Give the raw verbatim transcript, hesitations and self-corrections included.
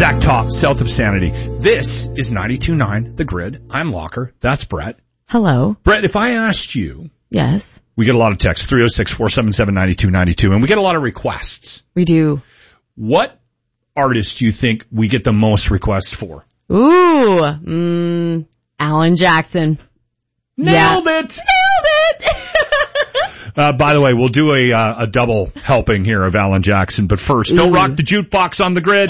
Zach Top, South of Sanity. This is ninety-two point nine The Grid. I'm Locker. That's Brett. Hello. Brett, if I asked you... Yes. We get a lot of texts, three oh six, four seven seven, nine two nine two, and we get a lot of requests. We do. What artist do you think we get the most requests for? Ooh, mm, Alan Jackson. Nailed yeah. it! Nailed it! uh, by the way, we'll do a, uh, a double helping here of Alan Jackson, but first, don't rock the jukebox on the grid.